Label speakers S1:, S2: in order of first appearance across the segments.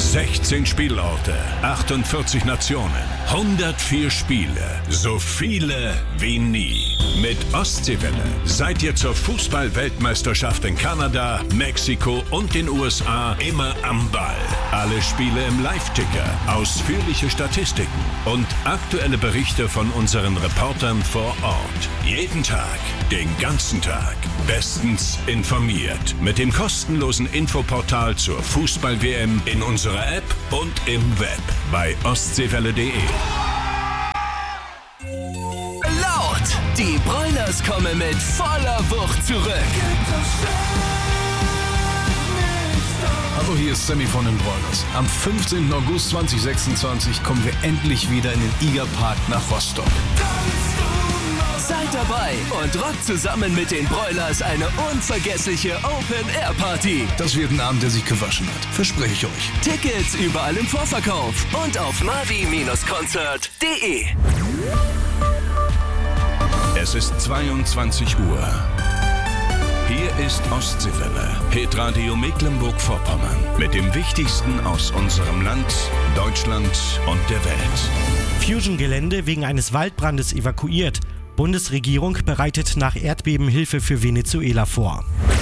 S1: 16 Spielorte, 48 Nationen, 104 Spiele, so viele wie nie. Mit Ostseewelle seid ihr zur Fußball-Weltmeisterschaft in Kanada, Mexiko und den USA immer am Ball. Alle Spiele im Live-Ticker, ausführliche Statistiken und aktuelle Berichte von unseren Reportern vor Ort. Jeden Tag, den ganzen Tag, bestens informiert. Mit dem kostenlosen Infoportal zur Fußball-WM in unserer App und im Web bei ostseewelle.de.
S2: Laut! Die Broilers kommen mit voller Wucht zurück.
S3: Hallo, hier ist Sammy von den Broilers. Am 15. August 2026 kommen wir endlich wieder in den IGA-Park nach Rostock.
S2: Seid dabei und rockt zusammen mit den Broilers eine unvergessliche Open-Air-Party.
S3: Das wird ein Abend, der sich gewaschen hat. Verspreche ich euch.
S2: Tickets überall im Vorverkauf und auf mavi-concert.de.
S1: Es ist 22 Uhr. Hier ist Ostseewelle, Hitradio Mecklenburg-Vorpommern. Mit dem Wichtigsten aus unserem Land, Deutschland und der Welt.
S4: Fusion-Gelände wegen eines Waldbrandes evakuiert. Bundesregierung bereitet nach Erdbeben Hilfe für Venezuela vor.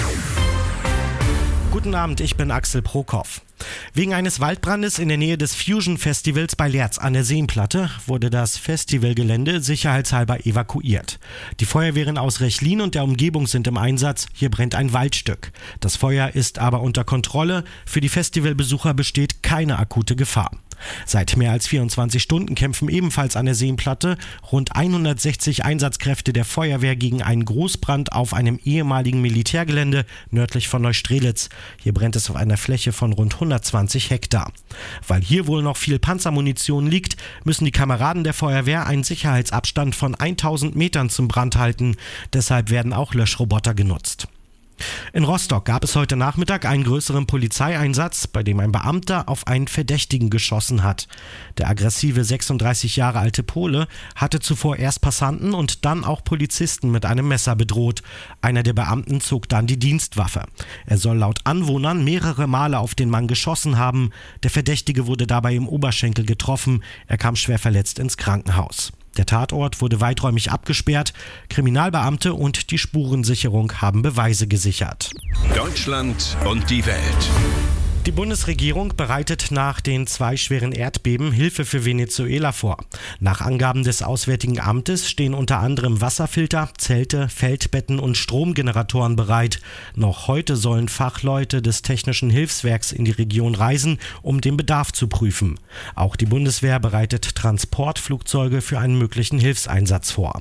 S4: Guten Abend, ich bin Axel Prokop. Wegen eines Waldbrandes in der Nähe des Fusion-Festivals bei Lerz an der Seenplatte wurde das Festivalgelände sicherheitshalber evakuiert. Die Feuerwehren aus Rechlin und der Umgebung sind im Einsatz. Hier brennt ein Waldstück. Das Feuer ist aber unter Kontrolle. Für die Festivalbesucher besteht keine akute Gefahr. Seit mehr als 24 Stunden kämpfen ebenfalls an der Seenplatte rund 160 Einsatzkräfte der Feuerwehr gegen einen Großbrand auf einem ehemaligen Militärgelände nördlich von Neustrelitz. Hier brennt es auf einer Fläche von rund 120 Hektar. Weil hier wohl noch viel Panzermunition liegt, müssen die Kameraden der Feuerwehr einen Sicherheitsabstand von 1000 Metern zum Brand halten. Deshalb werden auch Löschroboter genutzt. In Rostock gab es heute Nachmittag einen größeren Polizeieinsatz, bei dem ein Beamter auf einen Verdächtigen geschossen hat. Der aggressive 36 Jahre alte Pole hatte zuvor erst Passanten und dann auch Polizisten mit einem Messer bedroht. Einer der Beamten zog dann die Dienstwaffe. Er soll laut Anwohnern mehrere Male auf den Mann geschossen haben. Der Verdächtige wurde dabei im Oberschenkel getroffen. Er kam schwer verletzt ins Krankenhaus. Der Tatort wurde weiträumig abgesperrt. Kriminalbeamte und die Spurensicherung haben Beweise gesichert.
S1: Deutschland und die Welt.
S4: Die Bundesregierung bereitet nach den 2 schweren Erdbeben Hilfe für Venezuela vor. Nach Angaben des Auswärtigen Amtes stehen unter anderem Wasserfilter, Zelte, Feldbetten und Stromgeneratoren bereit. Noch heute sollen Fachleute des Technischen Hilfswerks in die Region reisen, um den Bedarf zu prüfen. Auch die Bundeswehr bereitet Transportflugzeuge für einen möglichen Hilfseinsatz vor.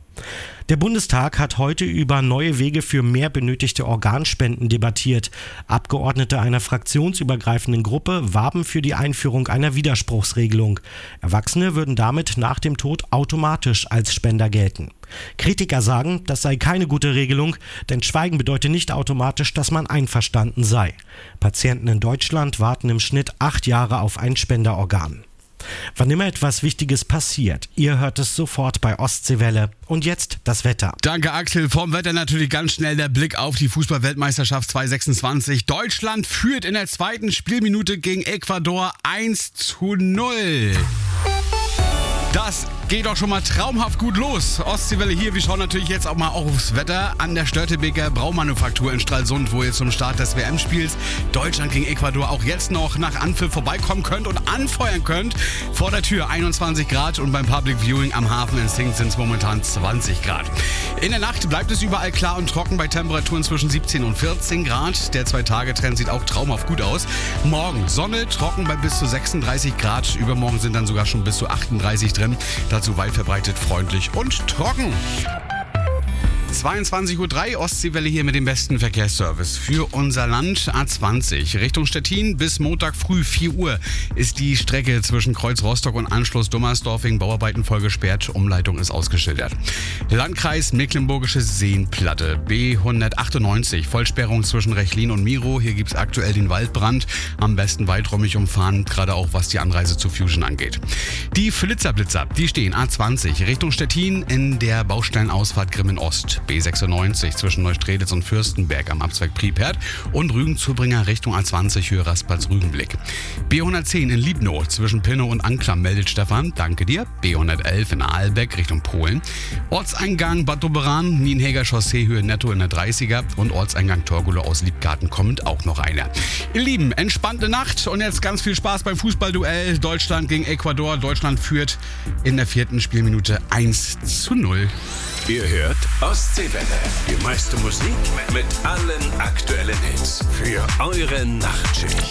S4: Der Bundestag hat heute über neue Wege für mehr benötigte Organspenden debattiert. Abgeordnete einer fraktionsübergreifenden Gruppe warben für die Einführung einer Widerspruchsregelung. Erwachsene würden damit nach dem Tod automatisch als Spender gelten. Kritiker sagen, das sei keine gute Regelung, denn Schweigen bedeutet nicht automatisch, dass man einverstanden sei. Patienten in Deutschland warten im Schnitt 8 Jahre auf ein Spenderorgan. Wann immer etwas Wichtiges passiert, ihr hört es sofort bei Ostseewelle. Und jetzt das Wetter.
S5: Danke Axel. Vorm Wetter natürlich ganz schnell der Blick auf die Fußball-Weltmeisterschaft 2026. Deutschland führt in der 2. Spielminute gegen Ecuador 1:0. Das geht doch schon mal traumhaft gut los. Ostseewelle hier, wir schauen natürlich jetzt auch mal aufs Wetter an der Störtebeker Braumanufaktur in Stralsund, wo ihr zum Start des WM-Spiels Deutschland gegen Ecuador auch jetzt noch nach Anpfiff vorbeikommen könnt und anfeuern könnt. Vor der Tür 21 Grad und beim Public Viewing am Hafen in Sing sind es momentan 20 Grad. In der Nacht bleibt es überall klar und trocken bei Temperaturen zwischen 17 und 14 Grad. Der 2-Tage-Trend sieht auch traumhaft gut aus. Morgen Sonne, trocken bei bis zu 36 Grad. Übermorgen sind dann sogar schon bis zu 38 drin. Dazu weit verbreitet, freundlich und trocken. 22:03 Uhr, Ostseewelle hier mit dem besten Verkehrsservice für unser Land. A20 Richtung Stettin bis Montag früh 4 Uhr ist die Strecke zwischen Kreuz Rostock und Anschluss Dummersdorf wegen Bauarbeiten voll gesperrt. Umleitung ist ausgeschildert. Landkreis Mecklenburgische Seenplatte B198 Vollsperrung zwischen Rechlin und Miro. Hier gibt es aktuell den Waldbrand. Am besten weiträumig umfahren, gerade auch was die Anreise zu Fusion angeht. Die Flitzerblitzer, die stehen A20 Richtung Stettin in der Baustellenausfahrt Grimmen Ost. Stuttgart. B96 zwischen Neustrelitz und Fürstenberg am Abzweig Pripyat und Rügen-Zubringer Richtung A20 Höhe Rastplatz-Rügenblick. B110 in Liebnow zwischen Pinnow und Anklam meldet Stefan, danke dir. B111 in Aalbeck Richtung Polen. Ortseingang Bad Doberan, Nienhäger Chaussee Höhe Netto in der 30er und Ortseingang Torgulo aus Liebgarten kommt auch noch einer. Ihr Lieben, entspannte Nacht und jetzt ganz viel Spaß beim Fußballduell. Deutschland gegen Ecuador. Deutschland führt in der 4. Spielminute 1:0.
S1: Ihr hört Ostseewelle. Die meiste Musik mit allen aktuellen Hits für eure Nachtschicht.